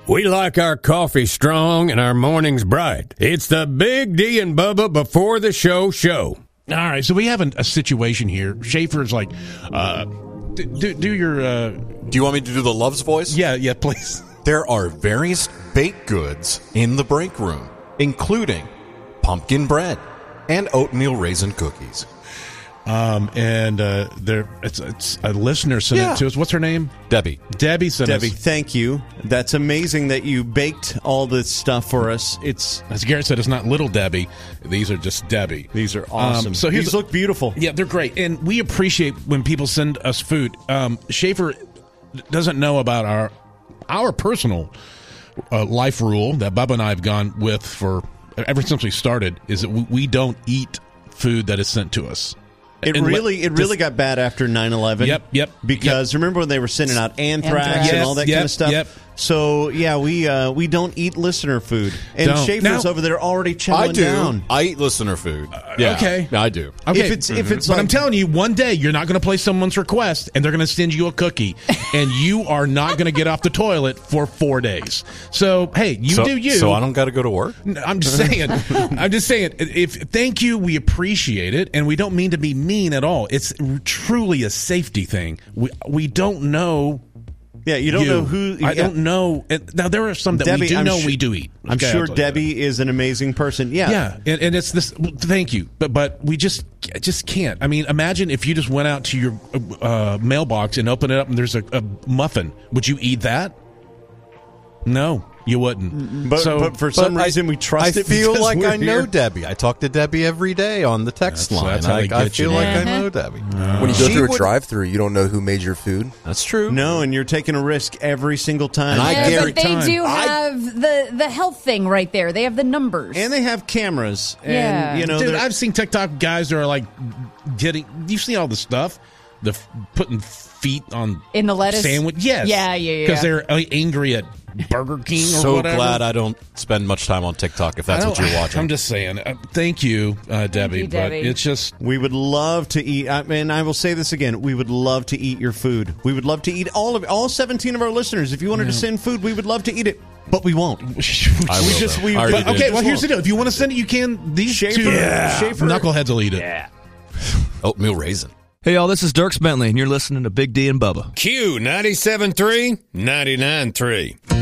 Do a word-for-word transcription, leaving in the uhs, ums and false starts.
We like our coffee strong and our mornings bright. It's the Big D and Bubba Before the Show show. All right, so we have an, a situation here. Schaefer's like, uh, do, do your... Uh, do you want me to do the Love's voice? Yeah, yeah, please. There are various baked goods in the break room, including pumpkin bread and oatmeal raisin cookies. Um, and uh, there, it's, it's a listener sent Yeah. it to us. What's her name? Debbie. Debbie sent Debbie, us. thank you. That's amazing that you baked all this stuff for us. It's As Garrett said, it's not little Debbie. These are just Debbie. These are awesome. Um, so here's These look beautiful. Yeah, they're great. And we appreciate when people send us food. Um, Schaefer doesn't know about our our personal uh, life rule that Bubba and I have gone with for ever since we started, is that we, we don't eat food that is sent to us. It And really, let- it really just- got bad after nine eleven. Yep, yep, Because remember when they were sending out anthrax, Anthrax. and Yes, all that yep, kind of stuff. yep. So yeah, we uh, we don't eat listener food, and Don't. Schaefer's Now- over there already chowing I do. down. I eat listener food. yeah, okay. I do. Okay. If it's if it's But like, I'm telling you, one day you're not going to play someone's request, and they're going to send you a cookie, and you are not going to get off the toilet for four days. So hey, you so, do you. So I don't got to go to work? No, I'm just saying. I'm just saying. If thank you, we appreciate it, and we don't mean to be mean at all. It's truly a safety thing. We we don't know. yeah, you don't you. know who. I yeah. don't know. And now there are some that Debbie, we do I'm know su- we do eat. I'm Okay, sure I'll tell you Debbie is an amazing person. Yeah, that. Yeah, and, and it's this. Thank you, but but we just just can't. I mean, imagine if you just went out to your uh, mailbox and opened it up, and there's a, a muffin. Would you eat that? No, you wouldn't. But, so, but for some But I- reason we trust I it. feel because like we're I know here. Debbie. I talk to Debbie every day on the text That's- line. that's how I, they I get you. feel like I Uh-huh. know Debbie. When you go She through a would- drive-through, you don't know who made your food. That's true. No, and you're taking a risk every single time. And I Yeah, guarantee- but they time. do I- have the, the health thing right there. They have the numbers. and they have cameras. And, Yeah. you know, Dude, they're- I've seen TikTok guys that are like getting. You've seen all the stuff, the f- putting feet on In the lettuce? sandwich. Yes, Yeah, yeah, yeah. Because they're uh, angry at Burger King or So whatever. glad I don't spend much time on TikTok if that's I what don't- you're watching. I'm just saying. Uh, thank you, uh, Debbie. you, but Debbie. it's just We would love to eat, I mean, I will say this again. We would love to eat your food. We would love to eat all of all seventeen of our listeners. If you wanted to send food, we would love to eat it, but we won't. I we will, just though. we I already But, did. okay. Well, here's the deal. If you want to send it, you can. These Schaefer- two Yeah. Schaefer- knuckleheads will eat it. Oatmeal raisin. Hey, y'all, this is Dirks Bentley, and you're listening to Big D and Bubba. Q ninety-seven point three, ninety-nine point three.